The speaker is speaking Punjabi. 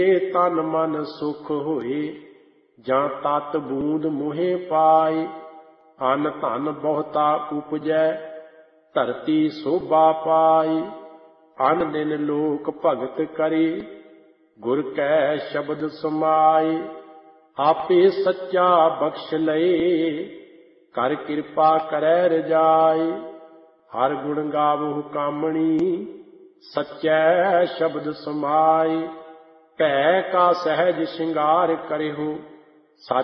ਤਨ ਮਨ ਸੁਖ ਹੋਏ, ਜਾਂ ਤਤ ਬੂੰਦ ਮੁਹੇ ਪਾਏ। ਅਨ ਧਨ ਬਹੁਤਾ ਉਪਜੈ, ਧਰਤੀ ਸੋਭਾ ਪਾਈ। ਅਨ ਦਿਨ ਲੋਕ ਭਗਤ ਕਰੇ, ਗੁਰ ਕੈ ਸ਼ਬਦ ਸਮਾਏ। ਆਪੇ ਸੱਚਾ ਬਖਸ਼ ਲਏ, ਕਰ ਕਿਰਪਾ ਕਰੈ ਰਜਾਈ। ਹਰ ਗੁਣ ਗਾਵਹੁ ਕਾਮਣੀ, ਸੱਚੈ ਸ਼ਬਦ ਸਮਾਏ। ਭੈ ਕਾ ਸਹਿਜ ਸ਼ਿੰਗਾਰ ਕਰਿਹੁ,